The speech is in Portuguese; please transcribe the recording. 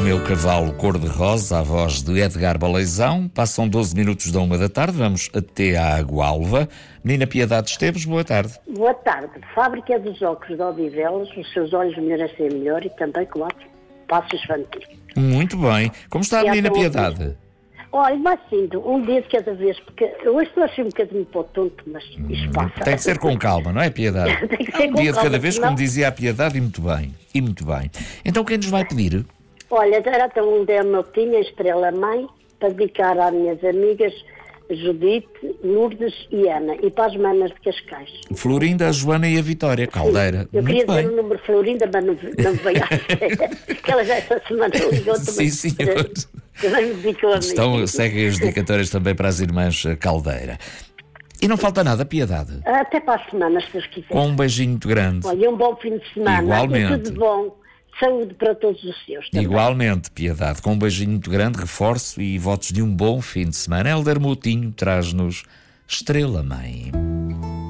Meu Cavalo Cor-de-Rosa, a voz de Edgar Baleizão. Passam 12 minutos da 1 da tarde, vamos até à Agualva. Menina Piedade Esteves, boa tarde. Boa tarde. Fábrica dos óculos de Odivelas, os seus olhos merecem melhor e também com passos infantis. Muito bem. Como está a menina Piedade? Olha, vai sendo, um dia de cada vez, porque hoje estou assim um bocadinho para o tonto, mas isto passa. Tem que ser com calma, não é, Piedade? Tem que ser um com dia de calma, cada vez, senão... como dizia a Piedade, e muito bem. E muito bem. Então quem nos vai pedir? Olha, era tão um demo que tinha, Estrela Mãe, para dedicar às minhas amigas Judite, Lourdes e Ana, e para as manas de Cascais. Florinda, a Joana e a Vitória, Caldeira. Sim, eu muito queria bem. dizer o número Florinda, mas não veio à espera, porque ela já esta semana ligou também. Sim, senhor. Também me dedicou a mim. Seguem as dedicatórias também para as irmãs Caldeira. E não falta nada, Piedade. Até para a semana, se Deus quiser. Com um beijinho muito grande. Olha, um bom fim de semana. Igualmente. E tudo bom. Saúde para todos os seus também. Igualmente, Piedade. Com um beijinho muito grande, reforço e votos de um bom fim de semana. Hélder Moutinho traz-nos Estrela Mãe.